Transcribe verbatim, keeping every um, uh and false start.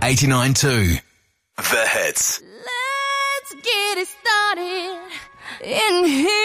eighty-nine point two. The Hits. Let's get it started in here.